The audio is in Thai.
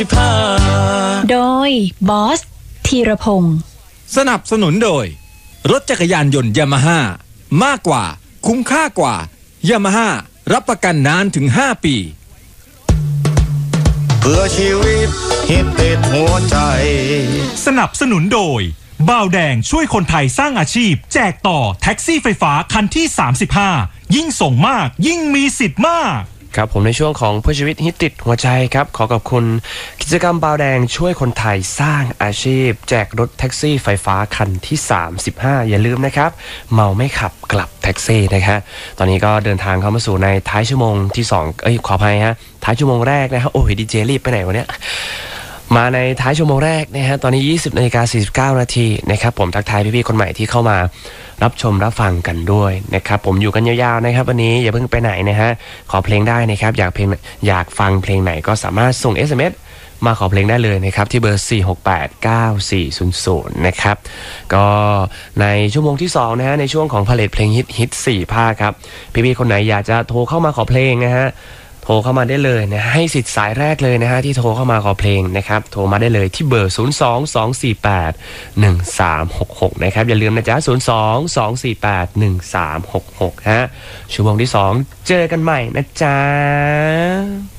โดยบอสธีรพงศ์สนับสนุนโดยรถจักรยานยนต์ยามาฮ่ามากกว่าคุ้มค่ากว่ายามาฮ่ารับประกันนานถึง5 ปีเพื่อชีวิตฮิตติดหัวใจสนับสนุนโดยบ่าวแดงช่วยคนไทยสร้างอาชีพแจกต่อแท็กซี่ไฟฟ้าคันที่35ยิ่งส่งมากยิ่งมีสิทธิ์มากครับผมในช่วงของเพื่อชีวิตฮิตติดหัวใจครับขอขอบคุณกิจกรรมบ่าวแดงช่วยคนไทยสร้างอาชีพแจกรถแท็กซี่ไฟฟ้าคันที่35อย่าลืมนะครับเมาไม่ขับกลับแท็กซี่นะครับตอนนี้ก็เดินทางเข้ามาสู่ในท้ายชั่วโมงที่2ขออภัยฮะท้ายชั่วโมงแรกนะฮะโอ้ยดีเจรีบไปไหนวะเนี่ยมาในท้ายชั่วโมงแรกนะฮะตอนนี้ 20:49 นาทีนะครับผมทักทายพี่ๆคนใหม่ที่เข้ามารับชมรับฟังกันด้วยนะครับผมอยู่กันยาวๆนะครับวันนี้อย่าเพิ่งไปไหนนะฮะขอเพลงได้นะครับอยากฟังเพลงไหนก็สามารถส่ง SMS มาขอเพลงได้เลยนะครับที่เบอร์4689400นะครับก็ในชั่วโมงที่2นะฮะในช่วงของผลิตเพลงฮิต4ภาคครับพี่ๆคนไหนอยากจะโทรเข้ามาขอเพลงนะฮะโทรเข้ามาได้เลยนะให้สิทธิ์สายแรกเลยนะฮะที่โทรเข้ามาขอเพลงนะครับโทรมาได้เลยที่เบอร์022481366นะครับอย่าลืมนะจ๊ะ022481366ฮะชั่วโมงที่2เจอกันใหม่นะจ๊ะ